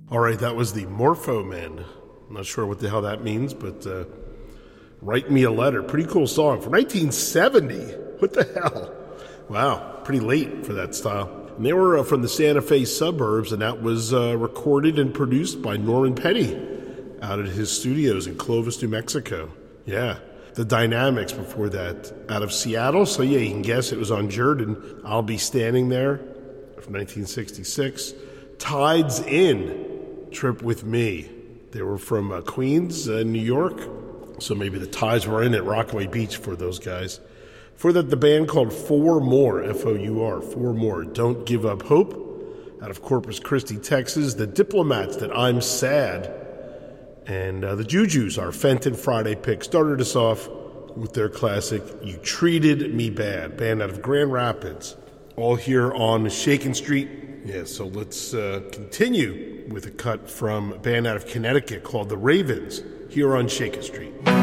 All right, that was the Morpho Men. I'm not sure what the hell that means, but Write Me a Letter. Pretty cool song from 1970. What the hell? Wow, pretty late for that style. And they were from the Santa Fe suburbs, and that was recorded and produced by Norman Petty out at his studios in Clovis, New Mexico. Yeah. The Dynamics before that out of Seattle. So, yeah, you can guess it was on Jordan. I'll Be Standing There from 1966. Tides In, Trip With Me. They were from Queens, New York. So maybe the Tides were in at Rockaway Beach for those guys. For that, the band called Four More, F-O-U-R, Four More, Don't Give Up Hope, out of Corpus Christi, Texas. The Diplomats, That I'm Sad. And the Jujus, our Fenton Friday pick, started us off with their classic, You Treated Me Bad, band out of Grand Rapids, all here on Shakin' Street. Yeah, so let's continue with a cut from a band out of Connecticut called The Ravens, here on Shakin' Street.